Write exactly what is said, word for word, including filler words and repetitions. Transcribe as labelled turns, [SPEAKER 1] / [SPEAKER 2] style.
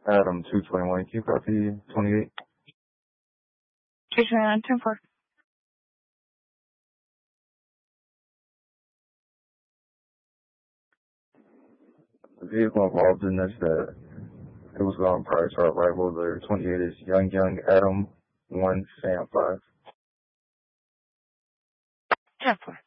[SPEAKER 1] Adam two twenty-one, can you copy twenty-eight?
[SPEAKER 2] two twenty-one, ten four.
[SPEAKER 1] The vehicle involved in this that it was on prior to our arrival. The twenty-eight is Young Young Adam one Sam five.
[SPEAKER 2] ten four.